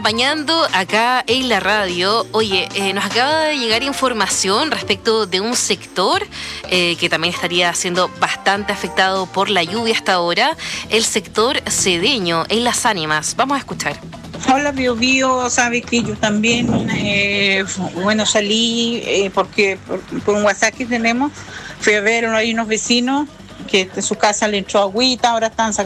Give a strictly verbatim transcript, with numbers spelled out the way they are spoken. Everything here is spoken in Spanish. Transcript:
acompañando acá en la radio. Oye, eh, nos acaba de llegar información respecto de un sector eh, que también estaría siendo bastante afectado por la lluvia hasta ahora, el sector Cedeño, en Las Ánimas. Vamos a escuchar. Hola, Bio Bio, sabes que yo también, eh, bueno, salí eh, porque por, por un WhatsApp que tenemos, fui a ver, hay unos vecinos que de su casa le entró agüita, ahora están sacando